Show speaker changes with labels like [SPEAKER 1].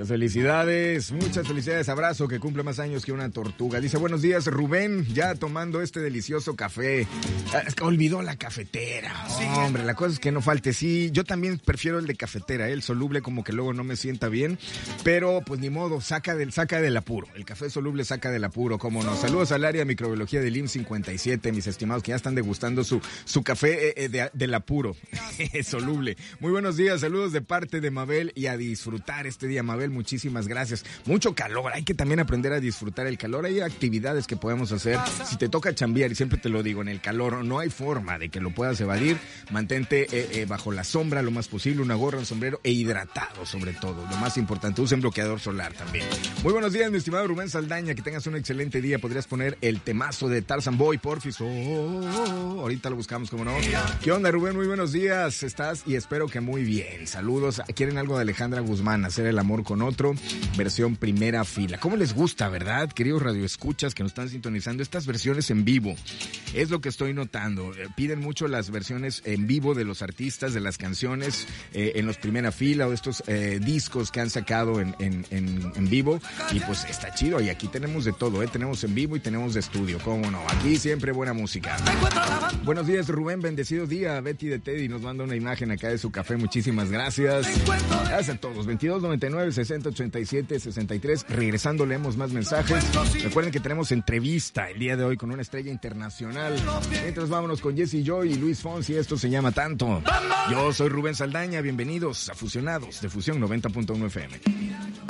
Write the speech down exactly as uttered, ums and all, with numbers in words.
[SPEAKER 1] Muchas felicidades, muchas felicidades. Abrazo, que cumple más años que una tortuga. Dice, buenos días, Rubén, ya tomando este delicioso café. Ah, olvidó la cafetera. Sí. Hombre, la cosa es que no falte. Sí, yo también prefiero el de cafetera, ¿eh? El soluble como que luego no me sienta bien, pero pues ni modo, saca del, saca del apuro. El café soluble saca del apuro, cómo no. Saludos al área de microbiología del I M S S cincuenta y siete, mis estimados, que ya están degustando su, su café eh, de, del apuro, soluble. Muy buenos días, saludos de parte de Mabel y a disfrutar este día, Mabel. Muchísimas gracias. Mucho calor, hay que también aprender a disfrutar el calor. Hay actividades que podemos hacer. Si te toca chambear, y siempre te lo digo, en el calor no hay forma de que lo puedas evadir. Mantente eh, eh, bajo la sombra lo más posible, una gorra, un sombrero e hidratado sobre todo. Lo más importante, usen bloqueador solar también. Muy buenos días, mi estimado Rubén Saldaña, que tengas un excelente día. Podrías poner el temazo de Tarzan Boy, porfis. Oh, oh, oh. Ahorita lo buscamos, como no. ¿Qué onda, Rubén? Muy buenos días. Estás y espero que muy bien. Saludos. ¿Quieren algo de Alejandra Guzmán? Hacer el amor con otro, versión primera fila. ¿Cómo les gusta, verdad, queridos radioescuchas que nos están sintonizando? Estas versiones en vivo, es lo que estoy notando. Eh, piden mucho las versiones en vivo de los artistas, de las canciones, eh, en los primera fila o estos eh, discos que han sacado en, en, en, en vivo, y pues está chido. Y aquí tenemos de todo, ¿eh? Tenemos en vivo y tenemos de estudio, ¿cómo no? Aquí siempre buena música. Buenos días, Rubén, bendecido día. Betty de Teddy nos manda una imagen acá de su café, muchísimas gracias. Gracias a todos. veintidós noventa y nueve sesenta ochenta y siete sesenta y tres. Regresando leemos más mensajes. Recuerden que tenemos entrevista el día de hoy con una estrella internacional. Mientras vámonos con Jesse Joy y Luis Fonsi. Esto se llama Tanto. Yo soy Rubén Saldaña. Bienvenidos a Fusionados de Fusión noventa punto uno F M.